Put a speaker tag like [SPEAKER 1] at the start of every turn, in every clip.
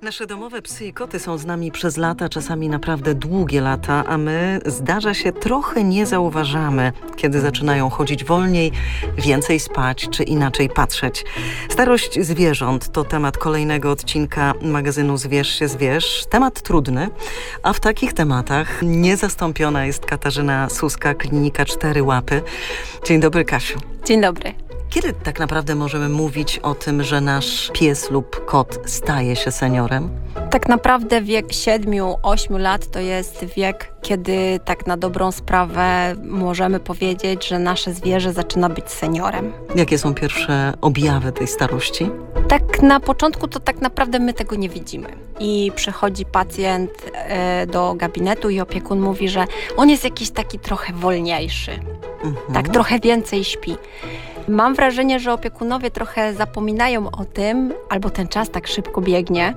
[SPEAKER 1] Nasze domowe psy i koty są z nami przez lata, czasami naprawdę długie lata, a my, zdarza się, trochę nie zauważamy, kiedy zaczynają chodzić wolniej, więcej spać czy inaczej patrzeć. Starość zwierząt to temat kolejnego odcinka magazynu Zwierz się zwierz. Temat trudny, a w takich tematach niezastąpiona jest Katarzyna Suska, Klinika 4 Łapy. Dzień dobry, Kasiu.
[SPEAKER 2] Dzień dobry.
[SPEAKER 1] Kiedy tak naprawdę możemy mówić o tym, że nasz pies lub kot staje się seniorem?
[SPEAKER 2] Tak naprawdę wiek 7-8 lat to jest wiek, kiedy tak na dobrą sprawę możemy powiedzieć, że nasze zwierzę zaczyna być seniorem.
[SPEAKER 1] Jakie są pierwsze objawy tej starości?
[SPEAKER 2] Tak na początku to tak naprawdę my tego nie widzimy. I przychodzi pacjent do gabinetu i opiekun mówi, że on jest jakiś taki trochę wolniejszy. Tak trochę więcej śpi. Mam wrażenie, że opiekunowie trochę zapominają o tym, albo ten czas tak szybko biegnie,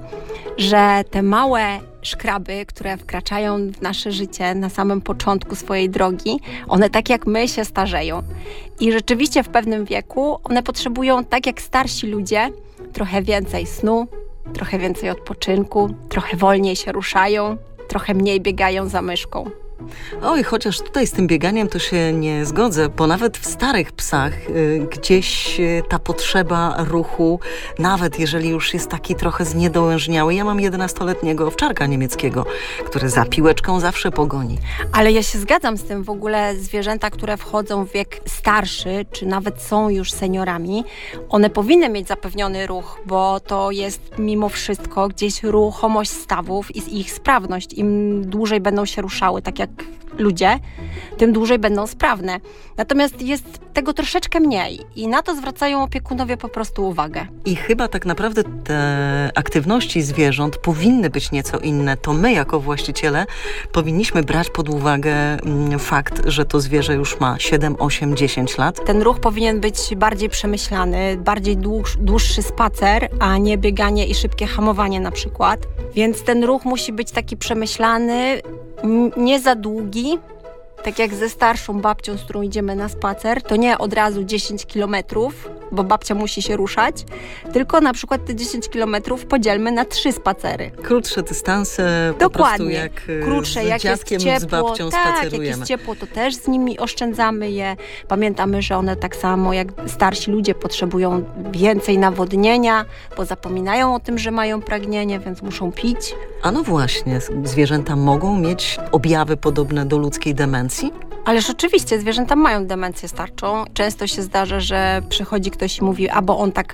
[SPEAKER 2] że te małe szkraby, które wkraczają w nasze życie na samym początku swojej drogi, one tak jak my się starzeją. I rzeczywiście w pewnym wieku one potrzebują, tak jak starsi ludzie, trochę więcej snu, trochę więcej odpoczynku, trochę wolniej się ruszają, trochę mniej biegają za myszką.
[SPEAKER 1] Oj, chociaż tutaj z tym bieganiem to się nie zgodzę, bo nawet w starych psach gdzieś ta potrzeba ruchu, nawet jeżeli już jest taki trochę zniedołężniały. Ja mam 11-letniego owczarka niemieckiego, który za piłeczką zawsze pogoni.
[SPEAKER 2] Ale ja się zgadzam z tym, w ogóle zwierzęta, które wchodzą w wiek starszy, czy nawet są już seniorami, one powinny mieć zapewniony ruch, bo to jest mimo wszystko gdzieś ruchomość stawów i ich sprawność. Im dłużej będą się ruszały, tak jak ludzie, tym dłużej będą sprawne. Natomiast jest tego troszeczkę mniej i na to zwracają opiekunowie po prostu uwagę.
[SPEAKER 1] I chyba tak naprawdę te aktywności zwierząt powinny być nieco inne. To my jako właściciele powinniśmy brać pod uwagę fakt, że to zwierzę już ma 7, 8, 10 lat.
[SPEAKER 2] Ten ruch powinien być bardziej przemyślany, bardziej dłuższy spacer, a nie bieganie i szybkie hamowanie na przykład. Więc ten ruch musi być taki przemyślany, nie za długi, tak jak ze starszą babcią, z którą idziemy na spacer, to nie od razu 10 kilometrów, bo babcia musi się ruszać, tylko na przykład te 10 kilometrów podzielmy na 3 spacery.
[SPEAKER 1] Krótsze dystanse,
[SPEAKER 2] dokładnie.
[SPEAKER 1] Po prostu jak
[SPEAKER 2] krótsze,
[SPEAKER 1] z
[SPEAKER 2] jak
[SPEAKER 1] dziadkiem,
[SPEAKER 2] jest ciepło,
[SPEAKER 1] z babcią
[SPEAKER 2] tak,
[SPEAKER 1] spacerujemy.
[SPEAKER 2] jak jest ciepło, to też z nimi oszczędzamy je. Pamiętamy, że one tak samo jak starsi ludzie potrzebują więcej nawodnienia, bo zapominają o tym, że mają pragnienie, więc muszą pić.
[SPEAKER 1] A no właśnie, zwierzęta mogą mieć objawy podobne do ludzkiej demencji?
[SPEAKER 2] Ależ oczywiście, zwierzęta mają demencję starczą. Często się zdarza, że przychodzi ktoś i mówi, albo on tak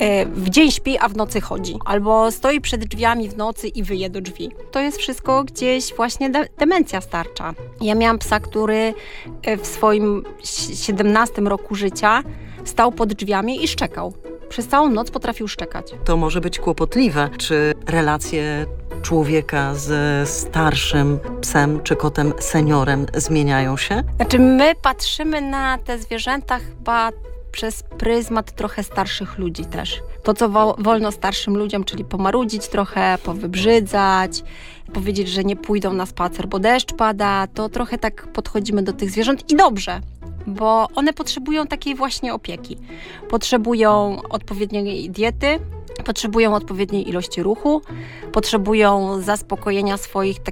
[SPEAKER 2] w dzień śpi, a w nocy chodzi. Albo stoi przed drzwiami w nocy i wyje do drzwi. To jest wszystko gdzieś właśnie demencja starcza. Ja miałam psa, który w swoim 17 roku życia stał pod drzwiami i szczekał. Przez całą noc potrafił szczekać.
[SPEAKER 1] To może być kłopotliwe. Czy relacje człowieka ze starszym psem czy kotem seniorem zmieniają się?
[SPEAKER 2] Znaczy my patrzymy na te zwierzęta chyba przez pryzmat trochę starszych ludzi też. To, co wolno starszym ludziom, czyli pomarudzić trochę, powybrzydzać, powiedzieć, że nie pójdą na spacer, bo deszcz pada, to trochę tak podchodzimy do tych zwierząt i dobrze. Bo one potrzebują takiej właśnie opieki. Potrzebują odpowiedniej diety, potrzebują odpowiedniej ilości ruchu, potrzebują zaspokojenia swoich